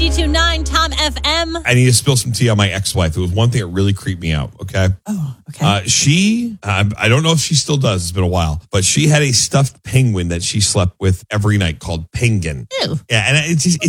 92.9 Tom FM. I need to spill some tea on my ex-wife. It was one thing that really creeped me out, okay? Oh, okay. She, I don't know if she still does. It's been a while. But she had a stuffed penguin that she slept with every night called Penguin. Ew. Yeah, and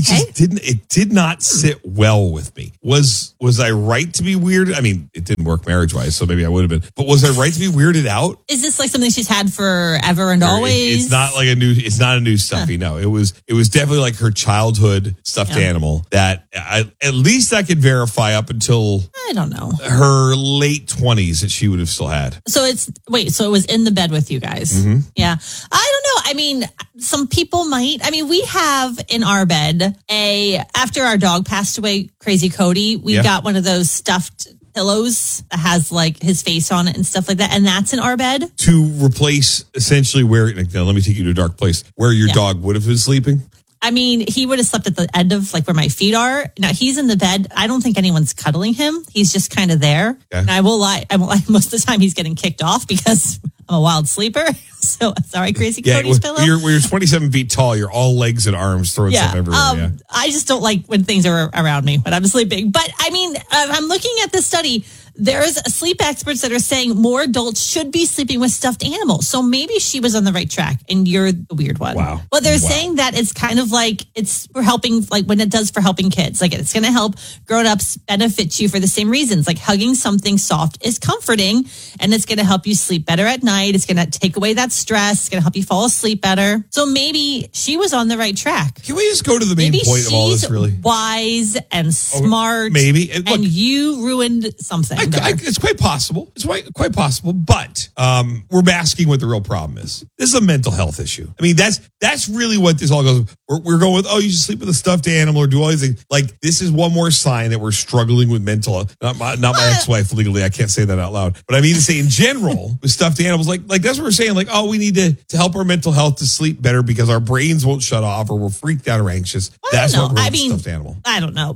it did not sit well with me. Was I right to be weirded? I mean, it didn't work marriage-wise, so maybe I would have been. But was I right to be weirded out? Is this like something she's had forever and always? It's not like it's not a new stuffy. No, it was definitely like her childhood stuffed animal that at least I could verify up until I don't know, her late 20s that she would have still had. So it was in the bed with you guys. Mm-hmm. Yeah. I don't know. I mean, some people might. I mean, we have in our bed after our dog passed away, Crazy Cody, we got one of those stuffed pillows that has like his face on it and stuff like that. And that's in our bed. To replace essentially let me take you to a dark place, where your dog would have been sleeping. I mean, he would have slept at the end of like where my feet are. Now he's in the bed. I don't think anyone's cuddling him. He's just kind of there. Okay. And I won't lie. Most of the time he's getting kicked off because I'm a wild sleeper. So sorry, Crazy Cody's pillow. When you're 27 feet tall, you're all legs and arms throwing stuff everywhere. I just don't like when things are around me when I'm sleeping. But I mean, I'm looking at this study. There's sleep experts that are saying more adults should be sleeping with stuffed animals. So maybe she was on the right track and you're the weird one. Wow. Well, they're saying that it's kind of like it's for helping, like when it does for helping kids. Like it's going to help grown-ups benefit you for the same reasons. Like hugging something soft is comforting and it's going to help you sleep better at night. It's going to take away that stress. It's going to help you fall asleep better. So maybe she was on the right track. Can we just go to the main point of all this, really? Wise and smart. Maybe. And you ruined something. It's quite possible. It's quite possible, but we're masking what the real problem is. This is a mental health issue. I mean, that's really what this all goes. We're going with, you should sleep with a stuffed animal or do all these things. Like, this is one more sign that we're struggling with mental health. Not my ex-wife legally. I can't say that out loud. But I mean to say in general with stuffed animals, like that's what we're saying. Like, we need to help our mental health to sleep better because our brains won't shut off or we're freaked out or anxious. That's what we're with stuffed animal. I don't know.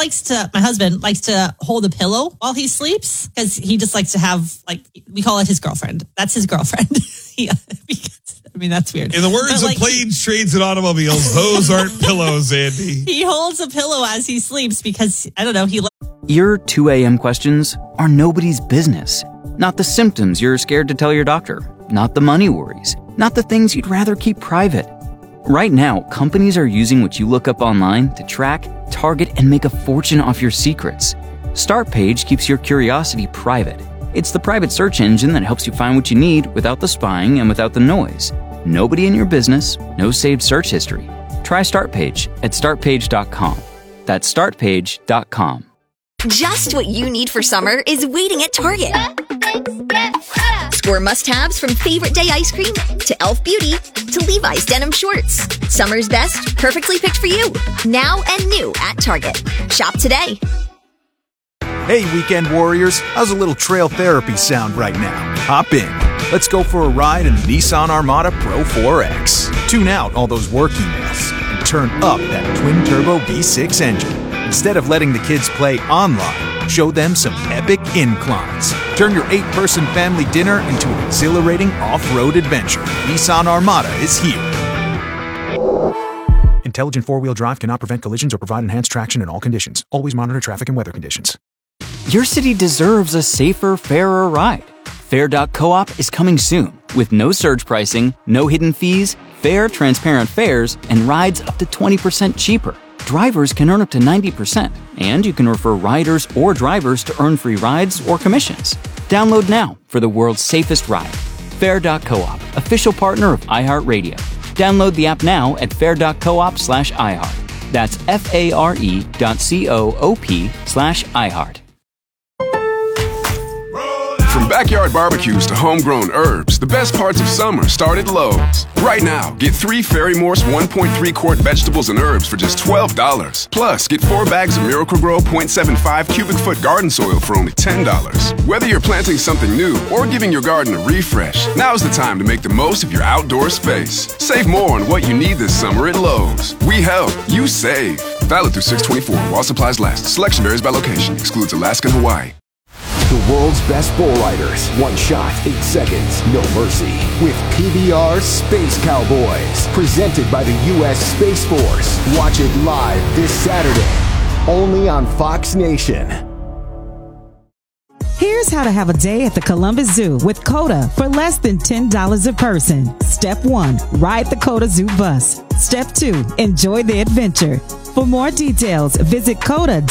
My husband likes to hold a pillow while he sleeps. Because he just likes to have, like, we call it his girlfriend. That's his girlfriend. That's weird. In the words of planes, trains, and automobiles, those aren't pillows, Andy. He holds a pillow as he sleeps because, I don't know, Your 2 a.m. questions are nobody's business. Not the symptoms you're scared to tell your doctor. Not the money worries. Not the things you'd rather keep private. Right now, companies are using what you look up online to track, target, and make a fortune off your secrets. Startpage keeps your curiosity private. It's the private search engine that helps you find what you need without the spying and without the noise. Nobody in your business, no saved search history. Try Startpage at startpage.com. That's startpage.com. Just what you need for summer is waiting at Target. Score must-haves from favorite day ice cream to Elf Beauty to Levi's denim shorts. Summer's best, perfectly picked for you. Now and new at Target. Shop today. Hey, weekend warriors, how's a little trail therapy sound right now? Hop in. Let's go for a ride in the Nissan Armada Pro 4X. Tune out all those work emails and turn up that twin-turbo V6 engine. Instead of letting the kids play online, show them some epic inclines. Turn your 8-person family dinner into an exhilarating off-road adventure. Nissan Armada is here. Intelligent four-wheel drive cannot prevent collisions or provide enhanced traction in all conditions. Always monitor traffic and weather conditions. Your city deserves a safer, fairer ride. Fair.coop is coming soon with no surge pricing, no hidden fees, fair, transparent fares, and rides up to 20% cheaper. Drivers can earn up to 90%, and you can refer riders or drivers to earn free rides or commissions. Download now for the world's safest ride. Fair.coop, official partner of iHeartRadio. Download the app now at fair.coop/iHeart. That's FARE.coop/iHeart. From backyard barbecues to homegrown herbs, the best parts of summer start at Lowe's. Right now, get 3 Ferry Morse 1.3 quart vegetables and herbs for just $12. Plus, get 4 bags of Miracle-Gro 0.75 cubic foot garden soil for only $10. Whether you're planting something new or giving your garden a refresh, now's the time to make the most of your outdoor space. Save more on what you need this summer at Lowe's. We help, you save. Valid through 6/24 while supplies last. Selection varies by location. Excludes Alaska and Hawaii. The world's best bull riders. One shot, 8 seconds, no mercy. With PBR Space Cowboys. Presented by the U.S. Space Force. Watch it live this Saturday. Only on Fox Nation. Here's how to have a day at the Columbus Zoo with COTA for less than $10 a person. Step 1, ride the COTA Zoo bus. Step 2, enjoy the adventure. For more details, visit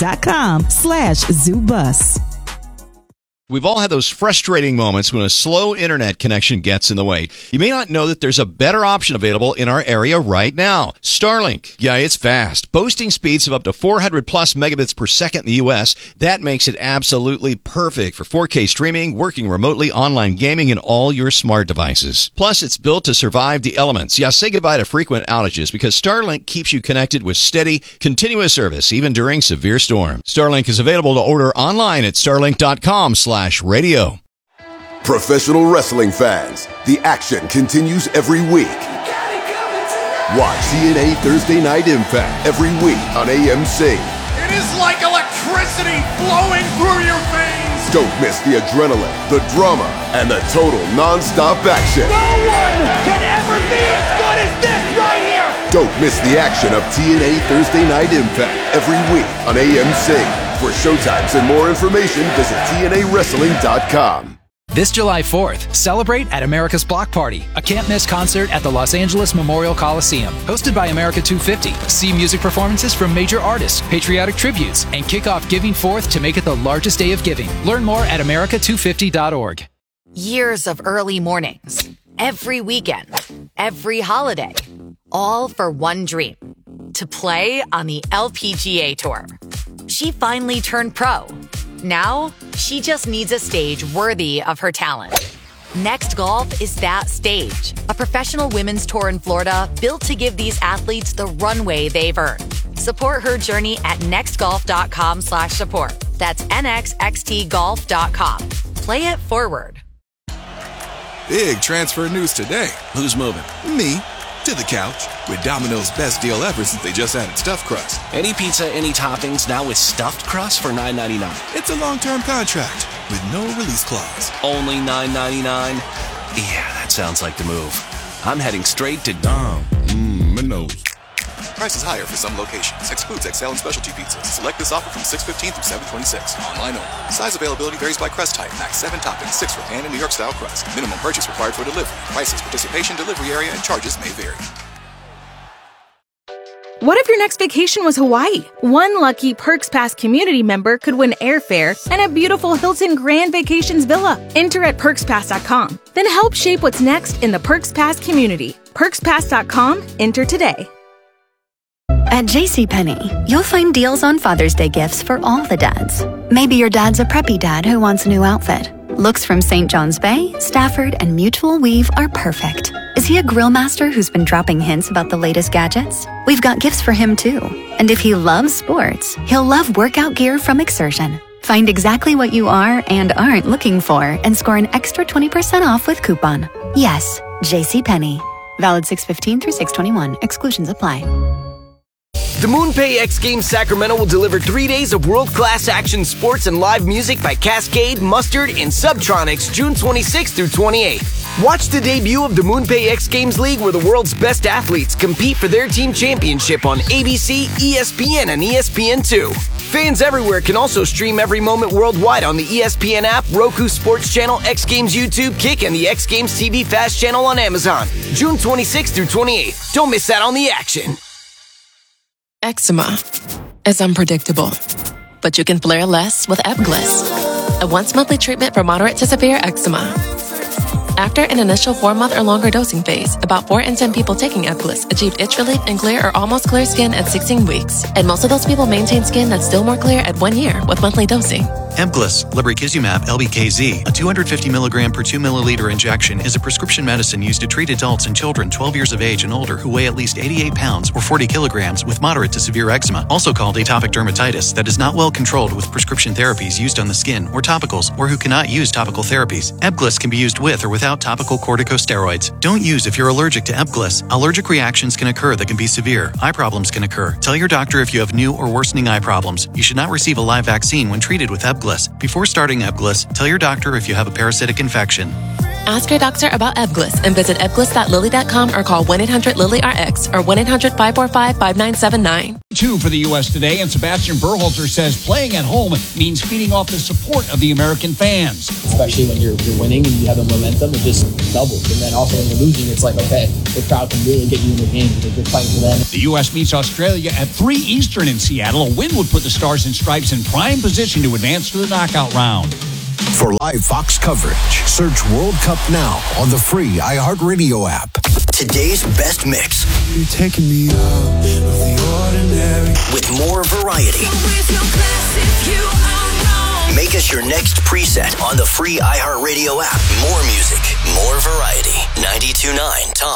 COTA.com/ZooBus. We've all had those frustrating moments when a slow internet connection gets in the way. You may not know that there's a better option available in our area right now. Starlink. Yeah, it's fast. Boasting speeds of up to 400 plus megabits per second in the U.S. That makes it absolutely perfect for 4K streaming, working remotely, online gaming, and all your smart devices. Plus, it's built to survive the elements. Yeah, say goodbye to frequent outages because Starlink keeps you connected with steady, continuous service, even during severe storms. Starlink is available to order online at starlink.com/radio. Professional wrestling fans, the action continues every week. Watch TNA Thursday Night Impact every week on AMC. It is like electricity flowing through your veins. Don't miss the adrenaline, the drama, and the total non-stop action. No one can ever be as good as this right here. Don't miss the action of TNA Thursday Night Impact every week on AMC. For showtimes and more information, visit TNAWrestling.com. This July 4th, celebrate at America's Block Party, a can't-miss concert at the Los Angeles Memorial Coliseum. Hosted by America 250, see music performances from major artists, patriotic tributes, and kick off Giving Forth to make it the largest day of giving. Learn more at America250.org. Years of early mornings, every weekend, every holiday, all for one dream, to play on the LPGA Tour. She finally turned pro. Now, she just needs a stage worthy of her talent. Next Golf is that stage. A professional women's tour in Florida built to give these athletes the runway they've earned. Support her journey at nextgolf.com/support. That's nxxtgolf.com. Play it forward. Big transfer news today. Who's moving? Me. To the couch with Domino's best deal ever since they just added stuffed crust. Any pizza, any toppings, now with stuffed crust for $9.99. It's a long-term contract with no release clause. Only $9.99? Yeah, that sounds like the move. I'm heading straight to Domino's. Prices higher for some locations. Excludes XL and specialty pizzas. Select this offer from 6/15 through 7/26. Online only. Size availability varies by crust type. Max 7 toppings, 6 for pan and New York style crust. Minimum purchase required for delivery. Prices, participation, delivery area, and charges may vary. What if your next vacation was Hawaii? One lucky Perks Pass community member could win airfare and a beautiful Hilton Grand Vacations villa. Enter at PerksPass.com. Then help shape what's next in the Perks Pass community. PerksPass.com. Enter today. At JCPenney, you'll find deals on Father's Day gifts for all the dads. Maybe your dad's a preppy dad who wants a new outfit. Looks from St. John's Bay, Stafford, and Mutual Weave are perfect. Is he a grill master who's been dropping hints about the latest gadgets? We've got gifts for him too. And if he loves sports, he'll love workout gear from Exertion. Find exactly what you are and aren't looking for and score an extra 20% off with coupon. Yes, JCPenney. Valid 6/15 through 6/21. Exclusions apply. The MoonPay X Games Sacramento will deliver 3 days of world-class action sports and live music by Cascade, Mustard, and Subtronics June 26th through 28th. Watch the debut of the MoonPay X Games League where the world's best athletes compete for their team championship on ABC, ESPN, and ESPN2. Fans everywhere can also stream every moment worldwide on the ESPN app, Roku Sports Channel, X Games YouTube, Kick, and the X Games TV Fast Channel on Amazon. June 26th through 28th. Don't miss out on the action. Eczema is unpredictable, but you can flare less with Ebglyss, a once-monthly treatment for moderate to severe eczema. After an initial 4-month or longer dosing phase, about 4 in 10 people taking Ebglyss achieved itch relief and clear or almost clear skin at 16 weeks, and most of those people maintain skin that's still more clear at 1 year with monthly dosing. Ebglyss, lebrikizumab LBKZ, a 250 milligram per 2 milliliter injection, is a prescription medicine used to treat adults and children 12 years of age and older who weigh at least 88 pounds or 40 kilograms with moderate to severe eczema, also called atopic dermatitis, that is not well controlled with prescription therapies used on the skin or topicals, or who cannot use topical therapies. Ebglyss can be used with or without topical corticosteroids. Don't use if you're allergic to Ebglyss. Allergic reactions can occur that can be severe. Eye problems can occur. Tell your doctor if you have new or worsening eye problems. You should not receive a live vaccine when treated with Ebglyss. Ebglyss. Before starting Ebglyss, tell your doctor if you have a parasitic infection. Ask your doctor about Ebglyss and visit ebglyss.lilly.com or call 1-800-LILY-RX or 1-800-545-5979. 2 for the U.S. today, and Sebastian Berhalter says playing at home means feeding off the support of the American fans. Especially when you're winning and you have the momentum, it just doubles. And then also when you're losing, it's like, okay, the crowd can really get you in the game because you're fighting for them. The U.S. meets Australia at 3 Eastern in Seattle. A win would put the Stars and Stripes in prime position to advance to the knockout round. For live Fox coverage, search World Cup now on the free iHeartRadio app. Today's best mix. You're taking me out of the ordinary. With more variety. Make us your next preset on the free iHeartRadio app. More music, more variety. 92.9 Tom.